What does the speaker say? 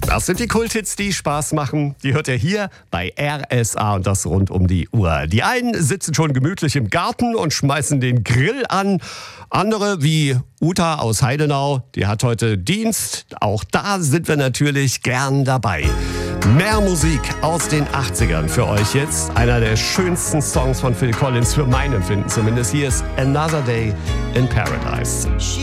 Das sind die Kulthits, die Spaß machen. Die hört ihr hier bei RSA und das rund um die Uhr. Die einen sitzen schon gemütlich im Garten und schmeißen den Grill an. Andere, wie Uta aus Heidenau, die hat heute Dienst. Auch da sind wir natürlich gern dabei. Mehr Musik aus den 80ern für euch jetzt. Einer der schönsten Songs von Phil Collins, für mein Empfinden zumindest. Hier ist Another Day in Paradise.